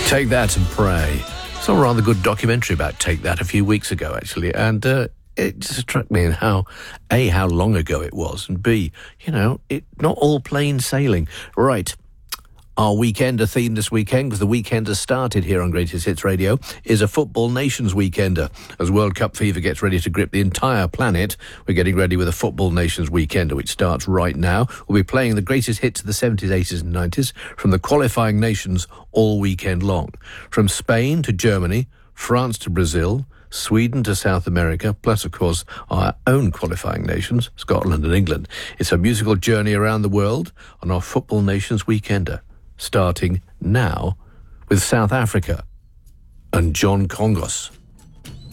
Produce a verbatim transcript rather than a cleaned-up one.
Take That and Pray. Saw a rather good documentary about Take That a few weeks ago, actually, and uh, it just struck me in how, A, how long ago it was, and B, you know, it not all plain sailing. Right. Our Weekender theme this weekend, because the weekend has started here on Greatest Hits Radio, is a Football Nations Weekender. As World Cup fever gets ready to grip the entire planet, we're getting ready with a Football Nations Weekender, which starts right now. We'll be playing the greatest hits of the seventies, eighties and nineties from the qualifying nations all weekend long. From Spain to Germany, France to Brazil, Sweden to South America, plus, of course, our own qualifying nations, Scotland and England. It's a musical journey around the world on our Football Nations Weekender, starting now with South Africa and John Congos.